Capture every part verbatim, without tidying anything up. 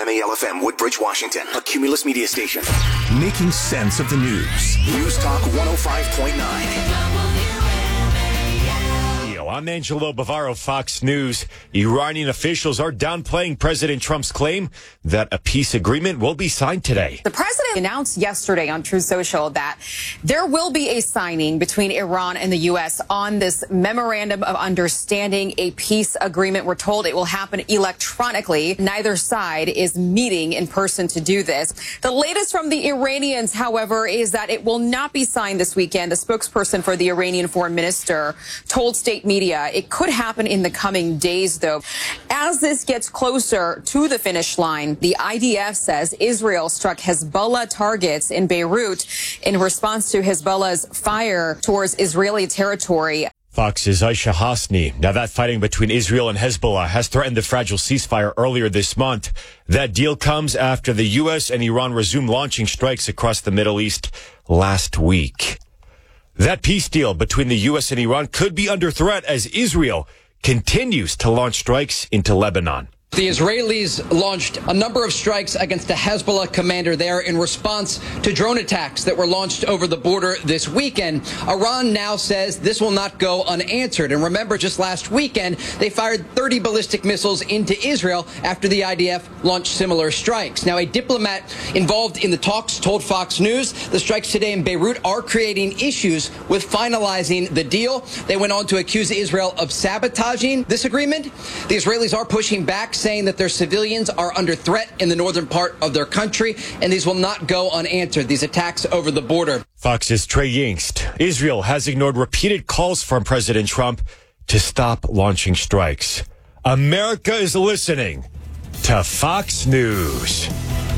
M A L F M, Woodbridge, Washington, a Cumulus media station. Making sense of the news. News Talk one oh five point nine. I'm Angelo Bavaro, Fox News. Iranian officials are downplaying President Trump's claim that a peace agreement will be signed today. The president announced yesterday on Truth Social that there will be a signing between Iran and the U S on this memorandum of understanding, a peace agreement. We're told it will happen electronically. Neither side is meeting in person to do this. The latest from the Iranians, however, is that it will not be signed this weekend. The spokesperson for the Iranian foreign minister told state media it could happen in the coming days, though. As this gets closer to the finish line, the I D F says Israel struck Hezbollah targets in Beirut in response to Hezbollah's fire towards Israeli territory. Fox's Aisha Hasni. Now, that fighting between Israel and Hezbollah has threatened the fragile ceasefire earlier this month. That deal comes after the U S and Iran resumed launching strikes across the Middle East last week. That peace deal between the U S and Iran could be under threat as Israel continues to launch strikes into Lebanon. The Israelis launched a number of strikes against the Hezbollah commander there in response to drone attacks that were launched over the border this weekend. Iran now says this will not go unanswered. And remember, just last weekend, they fired thirty ballistic missiles into Israel after the I D F launched similar strikes. Now, a diplomat involved in the talks told Fox News the strikes today in Beirut are creating issues with finalizing the deal. They went on to accuse Israel of sabotaging this agreement. The Israelis are pushing back, saying that their civilians are under threat in the northern part of their country, and these will not go unanswered, these attacks over the border. Fox's Trey Yingst. Israel has ignored repeated calls from President Trump to stop launching strikes. America is listening to Fox News.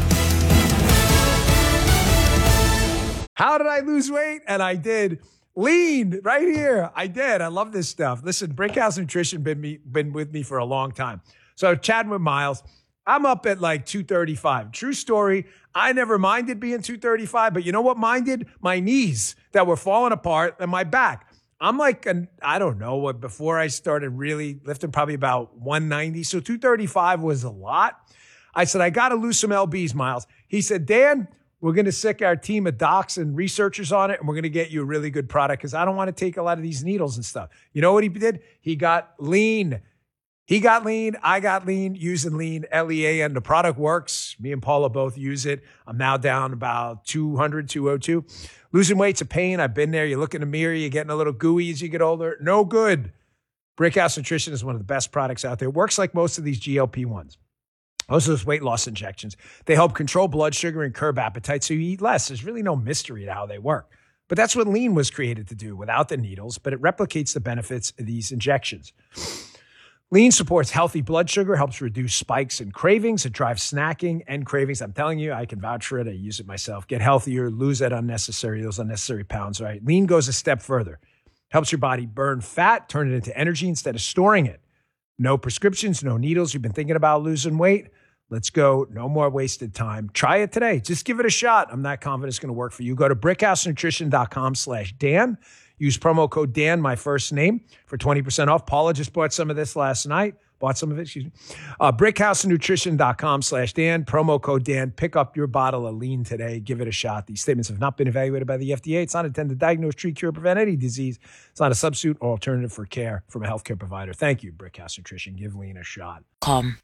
How did I lose weight? And I did. Lean right here. I did. I love this stuff. Listen, Brickhouse Nutrition been me, been with me for a long time. So chatting with Miles, I'm up at like two thirty-five. True story. I never minded being two thirty-five, but you know what minded? My knees that were falling apart and my back. I'm like, an, I don't know what, before I started really lifting, probably about one ninety. So two thirty-five was a lot. I said, I got to lose some L Bs, Miles. He said, Dan, we're going to sick our team of docs and researchers on it, and we're going to get you a really good product because I don't want to take a lot of these needles and stuff. You know what he did? He got lean. He got lean. I got lean using lean, L E A N. The product works. Me and Paula both use it. I'm now down about two hundred, two oh two. Losing weight's a pain. I've been there. You look in the mirror, you're getting a little gooey as you get older. No good. Brickhouse Nutrition is one of the best products out there. It works like most of these G L P ones. Most of those weight loss injections. They help control blood sugar and curb appetite so you eat less. There's really no mystery to how they work. But that's what lean was created to do without the needles, but it replicates the benefits of these injections. Lean supports healthy blood sugar, helps reduce spikes and cravings. It drives snacking and cravings. I'm telling you, I can vouch for it. I use it myself. Get healthier, lose that unnecessary, those unnecessary pounds, right? Lean goes a step further. Helps your body burn fat, turn it into energy instead of storing it. No prescriptions, no needles. You've been thinking about losing weight? Let's go. No more wasted time. Try it today. Just give it a shot. I'm not confident it's going to work for you. Go to brickhousenutrition.com slash Dan. Use promo code Dan, my first name, for twenty percent off. Paula just bought some of this last night. Bought some of it, excuse me. Uh, brickhousenutrition.com slash Dan. Promo code Dan. Pick up your bottle of lean today. Give it a shot. These statements have not been evaluated by the F D A. It's not intended to diagnose, treat, cure, prevent any disease. It's not a substitute or alternative for care from a healthcare provider. Thank you, Brickhouse Nutrition. Give lean a shot. Calm.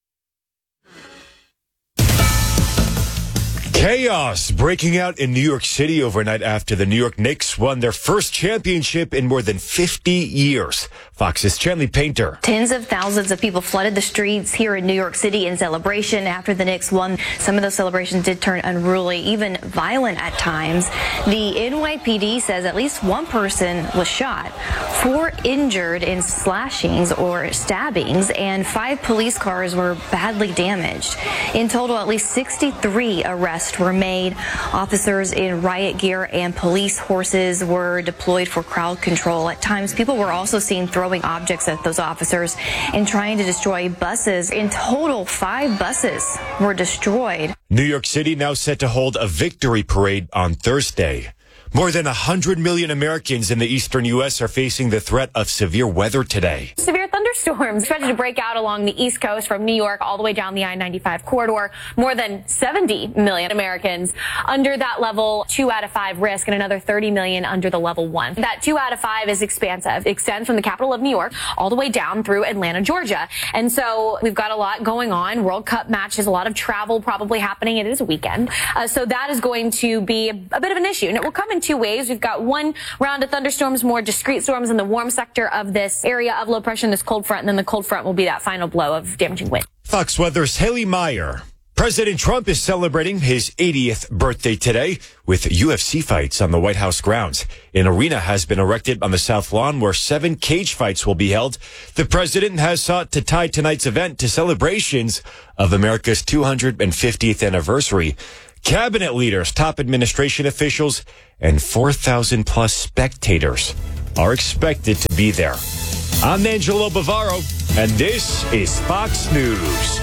Chaos breaking out in New York City overnight after the New York Knicks won their first championship in more than fifty years. Fox's Chanley Painter. Tens of thousands of people flooded the streets here in New York City in celebration after the Knicks won. Some of those celebrations did turn unruly, even violent at times. The N Y P D says at least one person was shot, four injured in slashings or stabbings, and five police cars were badly damaged. In total, at least sixty-three arrests were made. Officers in riot gear and police horses were deployed for crowd control. At times, people were also seen throwing objects at those officers and trying to destroy buses. In total, five buses were destroyed. New York City now set to hold a victory parade on Thursday. More than one hundred million Americans in the eastern U S are facing the threat of severe weather today. Severe thunderstorms expected to break out along the East Coast from New York all the way down the I ninety-five corridor. More than seventy million Americans under that level two out of five risk and another thirty million under the level one. That two out of five is expansive. It extends from the capital of New York all the way down through Atlanta, Georgia. And so we've got a lot going on. World Cup matches, a lot of travel probably happening. It is a weekend. Uh, so that is going to be a, a bit of an issue. And it will come in two ways. We've got one round of thunderstorms, more discrete storms in the warm sector of this area of low pressure in this cold front, and then the cold front will be that final blow of damaging wind. Fox Weather's Haley Meyer. President Trump is celebrating his eightieth birthday today with U F C fights on the White House grounds. An arena has been erected on the South Lawn where seven cage fights will be held. The president has sought to tie tonight's event to celebrations of America's two hundred fiftieth anniversary. Cabinet leaders, top administration officials, and four thousand plus spectators are expected to be there. I'm Angelo Bavaro, and this is Fox News.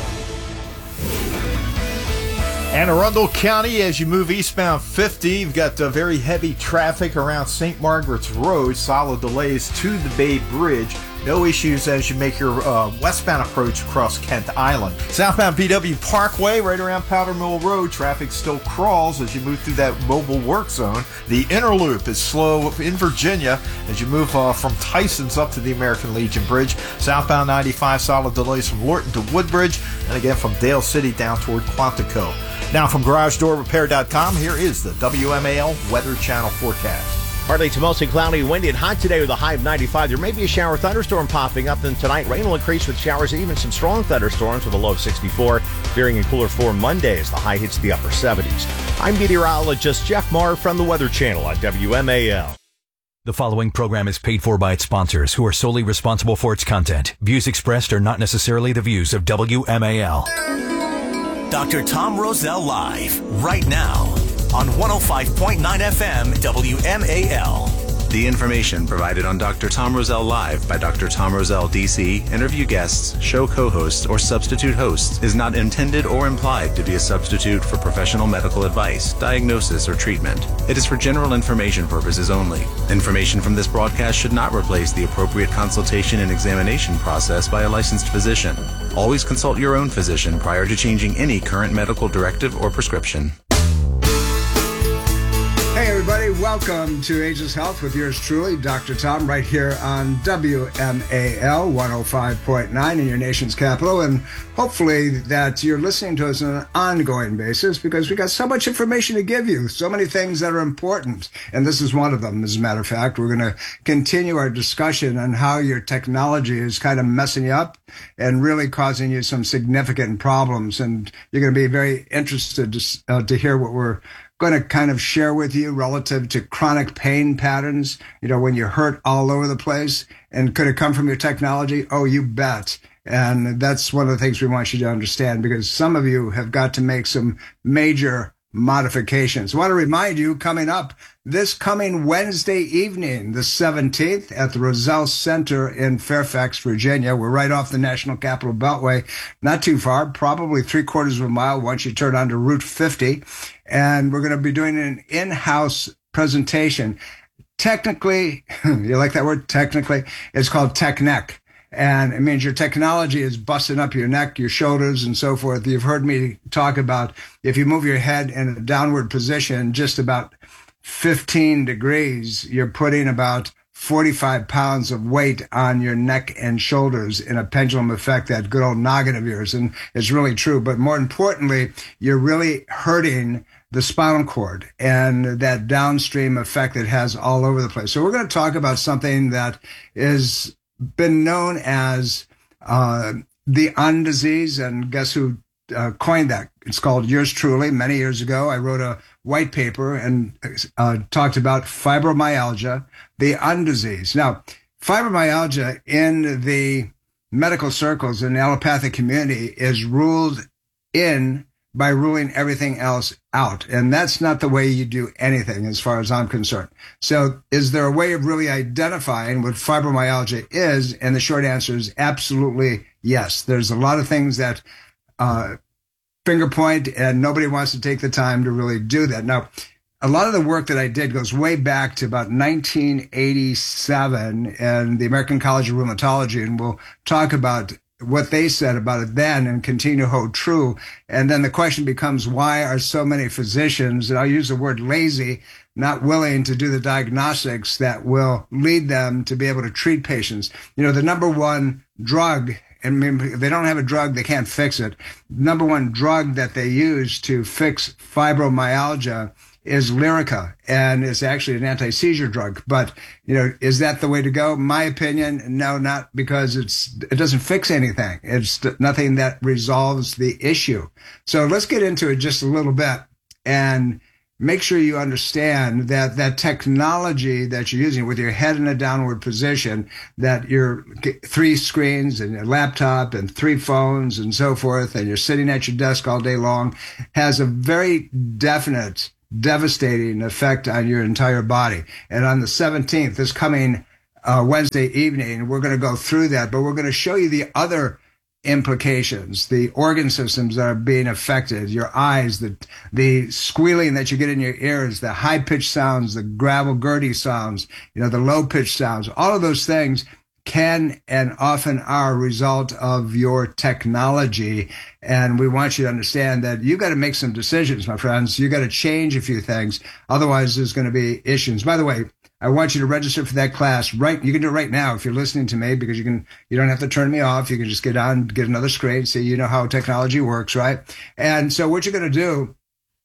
Anne Arundel County, as you move eastbound fifty, you've got uh, very heavy traffic around Saint Margaret's Road, solid delays to the Bay Bridge. No issues as you make your uh, westbound approach across Kent Island. Southbound B W Parkway, right around Powder Mill Road, traffic still crawls as you move through that mobile work zone. The inner loop is slow in Virginia as you move uh, from Tyson's up to the American Legion Bridge. Southbound ninety-five, solid delays from Lorton to Woodbridge, and again from Dale City down toward Quantico. Now from Garage Door Repair dot com, here is the W M A L Weather Channel forecast. Partly to mostly cloudy, windy, and hot today with a high of ninety-five. There may be a shower thunderstorm popping up. Then tonight, rain will increase with showers and even some strong thunderstorms with a low of sixty-four. Veering in cooler for Monday as the high hits the upper seventies. I'm meteorologist Jeff Marr from the Weather Channel on W M A L. The following program is paid for by its sponsors, who are solely responsible for its content. Views expressed are not necessarily the views of W M A L. Doctor Tom Roselle live right now on one oh five point nine F M W M A L. The information provided on Doctor Tom Roselle Live by Doctor Tom Roselle, D C, interview guests, show co-hosts, or substitute hosts is not intended or implied to be a substitute for professional medical advice, diagnosis, or treatment. It is for general information purposes only. Information from this broadcast should not replace the appropriate consultation and examination process by a licensed physician. Always consult your own physician prior to changing any current medical directive or prescription. Hey everybody, welcome to Ageless Health with yours truly, Doctor Tom, right here on W M A L one oh five point nine in your nation's capital, and hopefully that you're listening to us on an ongoing basis because we got so much information to give you, so many things that are important, and this is one of them. As a matter of fact, we're going to continue our discussion on how your technology is kind of messing you up and really causing you some significant problems, and you're going to be very interested to, uh, to hear what we're going to kind of share with you relative to chronic pain patterns, you know, when you're hurt all over the place. And could it come from your technology? Oh, you bet. And that's one of the things we want you to understand, because some of you have got to make some major modifications. I want to remind you, coming up this coming Wednesday evening, the seventeenth, at the Roselle Center in Fairfax, Virginia. We're right off the National Capital Beltway, not too far, probably three quarters of a mile once you turn onto Route fifty. And we're going to be doing an in-house presentation. Technically, you like that word? Technically, it's called Tech Neck. And it means your technology is busting up your neck, your shoulders, and so forth. You've heard me talk about if you move your head in a downward position just about fifteen degrees, you're putting about forty-five pounds of weight on your neck and shoulders in a pendulum effect, that good old noggin of yours. And it's really true. But more importantly, you're really hurting the spinal cord and that downstream effect it has all over the place. So we're going to talk about something that is been known as uh, the On disease, and guess who uh, coined that? It's called yours truly. Many years ago, I wrote a white paper and uh, talked about fibromyalgia, the On disease. Now, fibromyalgia in the medical circles in the allopathic community is ruled in by ruling everything else out. And that's not the way you do anything as far as I'm concerned. So is there a way of really identifying what fibromyalgia is? And the short answer is absolutely yes. There's a lot of things that uh, finger point, and nobody wants to take the time to really do that. Now, a lot of the work that I did goes way back to about nineteen eighty-seven and the American College of Rheumatology, and we'll talk about what they said about it then and continue to hold true. And then the question becomes, why are so many physicians, and I'll use the word lazy, not willing to do the diagnostics that will lead them to be able to treat patients? You know, the number one drug, and if they don't have a drug, they can't fix it. Number one drug that they use to fix fibromyalgia is Lyrica, and it's actually an anti-seizure drug. But, you know, is that the way to go? My opinion, no, not, because it's it doesn't fix anything. It's nothing that resolves the issue. So let's get into it just a little bit and make sure you understand that that technology that you're using with your head in a downward position, that your three screens and your laptop and three phones and so forth, and you're sitting at your desk all day long, has a very definite, devastating effect on your entire body. And on the seventeenth, this coming uh, Wednesday evening, we're going to go through that, but we're going to show you the other implications, the organ systems that are being affected, your eyes, the the squealing that you get in your ears, the high-pitched sounds, the gravel-gurdy sounds, you know, the low-pitched sounds. All of those things can and often are a result of your technology. And we want you to understand that you got to make some decisions, my friends. You got to change a few things. Otherwise, there's going to be issues. By the way, I want you to register for that class right. You can do it right now if you're listening to me, because you can, you don't have to turn me off. You can just get on, get another screen, so you know how technology works, right? And so what you're going to do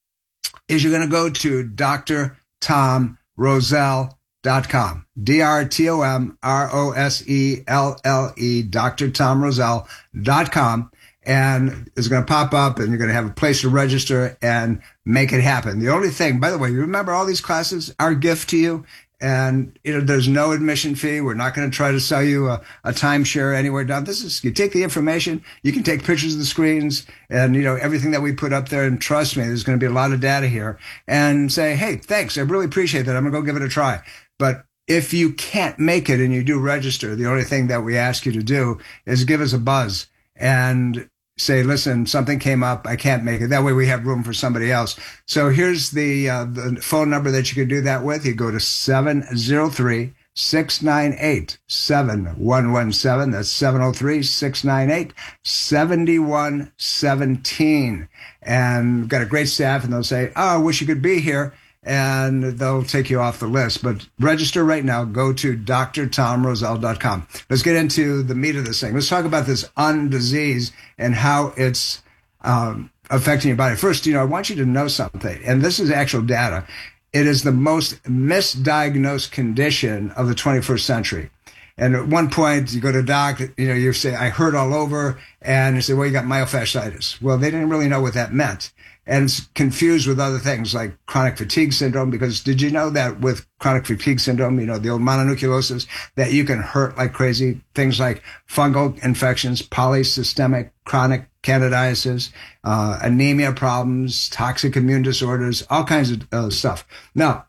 is you're going to go to D R Tom Roselle dot com, D R T O M R O S E L L E, D R Tom Roselle dot com. And it's going to pop up, and you're going to have a place to register and make it happen. The only thing, by the way, you remember all these classes are a gift to you. And, you know, there's no admission fee. We're not going to try to sell you a, a timeshare anywhere down. This is, you take the information, you can take pictures of the screens and, you know, everything that we put up there. And trust me, there's going to be a lot of data here, and say, hey, thanks. I really appreciate that. I'm going to go give it a try. But if you can't make it and you do register, the only thing that we ask you to do is give us a buzz and say, listen, something came up, I can't make it. That way we have room for somebody else. So here's the uh, the phone number that you can do that with. You go to seven oh three, six nine eight, seven one one seven. That's seven oh three, six nine eight, seven one one seven. And we've got a great staff, and they'll say, oh, I wish you could be here. And they'll take you off the list. But register right now. Go to D R Tom Roselle dot com. Let's get into the meat of this thing. Let's talk about this undisease and how it's um, affecting your body. First, you know, I want you to know something, and this is actual data. It is the most misdiagnosed condition of the twenty-first century. And at one point, you go to doc, you know, you say, I hurt all over, and you say, well, you got myofasciitis. Well, they didn't really know what that meant. And it's confused with other things like chronic fatigue syndrome, because did you know that with chronic fatigue syndrome, you know, the old mononucleosis, that you can hurt like crazy? Things like fungal infections, polysystemic chronic candidiasis, uh, anemia problems, toxic immune disorders, all kinds of uh, stuff. Now,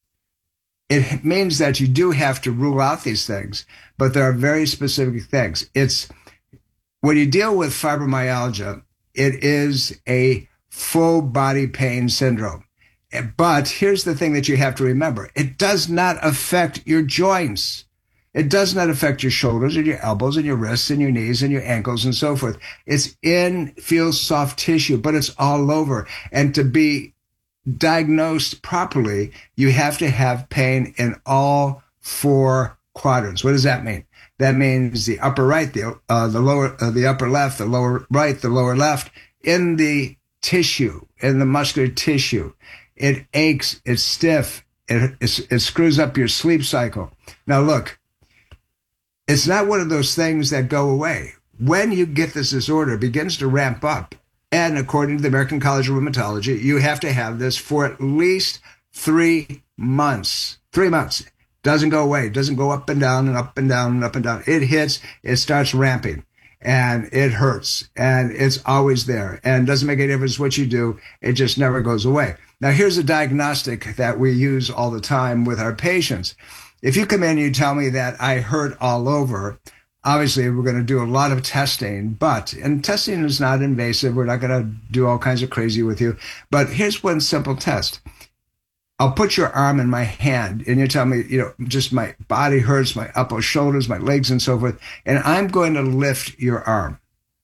it means that you do have to rule out these things, but there are very specific things. It's when you deal with fibromyalgia, it is a full body pain syndrome. But here's the thing that you have to remember. It does not affect your joints. It does not affect your shoulders and your elbows and your wrists and your knees and your ankles and so forth. It's in, feels soft tissue, but it's all over. And to be diagnosed properly, you have to have pain in all four quadrants. What does that mean? That means the upper right, the uh, the lower, uh, the upper left, the lower right, the lower left, in the tissue, in the muscular tissue. It aches, it's stiff, it, it, it screws up your sleep cycle. Now look, it's not one of those things that go away. When you get this disorder, it begins to ramp up. And according to the American College of Rheumatology, you have to have this for at least three months. Three months. Doesn't go away. Doesn't go up and down and up and down and up and down. It hits, it starts ramping. And it hurts, and it's always there, and doesn't make any difference what you do. It just never goes away. Now, here's a diagnostic that we use all the time with our patients. If you come in and you tell me that I hurt all over, obviously we're going to do a lot of testing, but, and testing is not invasive. We're not going to do all kinds of crazy with you. But here's one simple test. I'll put your arm in my hand and you tell me, you know, just my body hurts, my upper shoulders, my legs and so forth. And I'm going to lift your arm.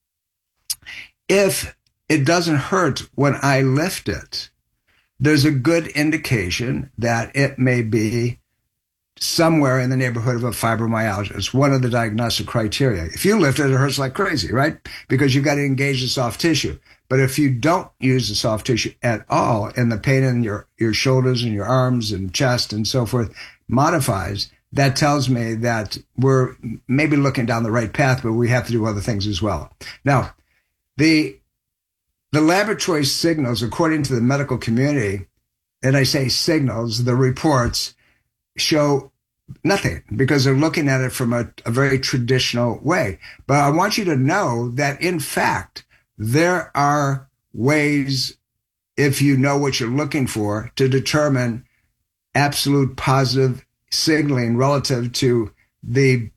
If it doesn't hurt when I lift it, there's a good indication that it may be somewhere in the neighborhood of a fibromyalgia. It's one of the diagnostic criteria. If you lift it, it hurts like crazy, right? Because you've got to engage the soft tissue. But if you don't use the soft tissue at all, and the pain in your, your shoulders and your arms and chest and so forth modifies, that tells me that we're maybe looking down the right path, but we have to do other things as well. Now, the, the laboratory signals, according to the medical community, and I say signals, the reports show nothing because they're looking at it from a, a very traditional way. But I want you to know that, in fact, there are ways, if you know what you're looking for, to determine absolute positive signaling relative to the